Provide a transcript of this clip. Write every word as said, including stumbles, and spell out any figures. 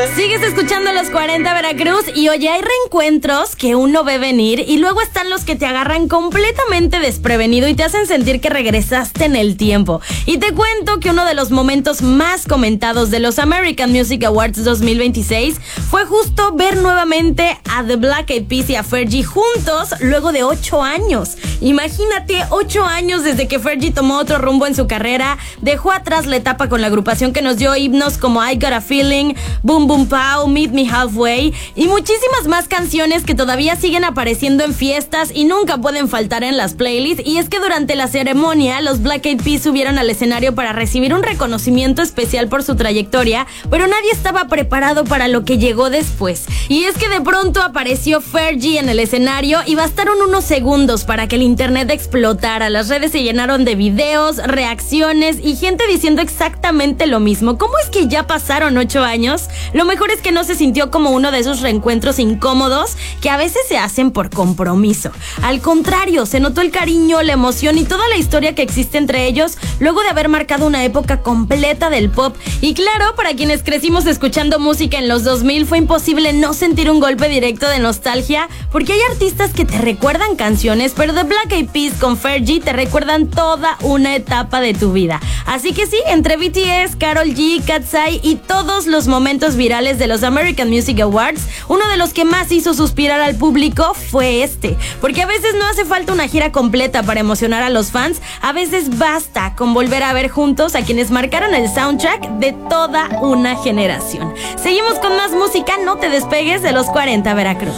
Sigues escuchando Los cuarenta Veracruz y oye, hay reencuentros que uno ve venir y luego están los que te agarran completamente desprevenido y te hacen sentir que regresaste en el tiempo. Y te cuento que uno de los momentos más comentados de los American Music Awards dos mil veintiséis fue justo ver nuevamente a The Black Eyed Peas y a Fergie juntos luego de ocho años. Imagínate, ocho años desde que Fergie tomó otro rumbo en su carrera, dejó atrás la etapa con la agrupación que nos dio himnos como I Got a Feeling, Boom Boom Pow, Meet Me Halfway y muchísimas más canciones que todavía siguen apareciendo en fiestas y nunca pueden faltar en las playlists. Y es que durante la ceremonia los Black Eyed Peas subieron al escenario para recibir un reconocimiento especial por su trayectoria, pero nadie estaba preparado para lo que llegó después. Y es que de pronto apareció Fergie en el escenario y bastaron unos segundos para que el internet explotara. Las redes se llenaron de videos, reacciones y gente diciendo exactamente lo mismo. ¿Cómo es que ya pasaron ocho años? Lo mejor es que no se sintió como uno de esos reencuentros incómodos que a veces se hacen por compromiso. Al contrario, se notó el cariño, la emoción y toda la historia que existe entre ellos luego de haber marcado una época completa del pop. Y claro, para quienes crecimos escuchando música en los dos mil fue imposible no sentir un golpe directo de nostalgia, porque hay artistas que te recuerdan canciones, pero The Black Eyed Peas con Fergie te recuerdan toda una etapa de tu vida. Así que sí, entre B T S, Karol G, Katseye y todos los momentos virales de los American Music Awards, uno de los que más hizo suspirar al público fue este, porque a veces no hace falta una gira completa para emocionar a los fans, a veces basta con volver a ver juntos a quienes marcaron el soundtrack de toda una generación. Seguimos con más música, no te despegues de Los cuarenta Veracruz.